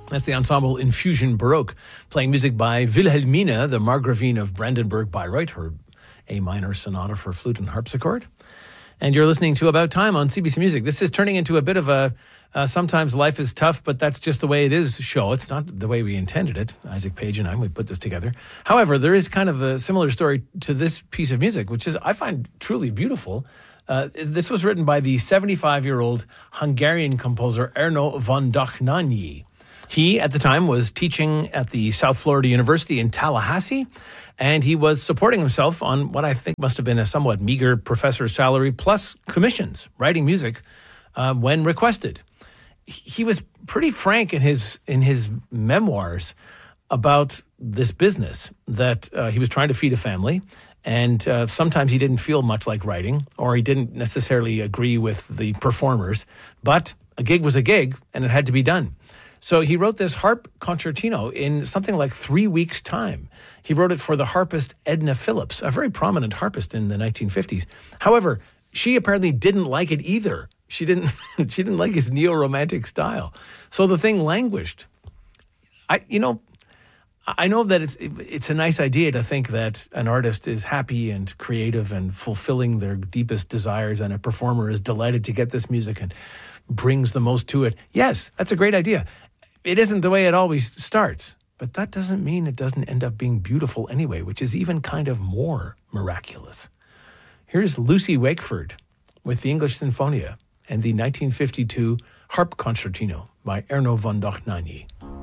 That's the ensemble Infusion Baroque, playing music by Wilhelmina, the Margravine of Brandenburg-Bayreuth, her A minor sonata for flute and harpsichord. And you're listening to About Time on CBC Music. This is turning into a bit of a sometimes life is tough, but that's just the way it is show. It's not the way we intended it. Isaac Page and we put this together. However, there is kind of a similar story to this piece of music, which is, I find, truly beautiful. This was written by the 75-year-old Hungarian composer Erno von Dohnányi. He, at the time, was teaching at the South Florida University in Tallahassee, and he was supporting himself on what I think must have been a somewhat meager professor's salary, plus commissions, writing music when requested. He was pretty frank in his memoirs about this business, that he was trying to feed a family, and sometimes he didn't feel much like writing, or he didn't necessarily agree with the performers, but a gig was a gig, and it had to be done. So he wrote this harp concertino in something like 3 weeks' time. He wrote it for the harpist Edna Phillips, a very prominent harpist in the 1950s. However, she apparently didn't like it either. She didn't like his neo-romantic style. So the thing languished. I know that it's a nice idea to think that an artist is happy and creative and fulfilling their deepest desires, and a performer is delighted to get this music and brings the most to it. Yes, that's a great idea. It isn't the way it always starts, but that doesn't mean it doesn't end up being beautiful anyway, which is even kind of more miraculous. Here's Lucy Wakeford with the English Sinfonia and the 1952 Harp Concertino by Erno von Dohnányi.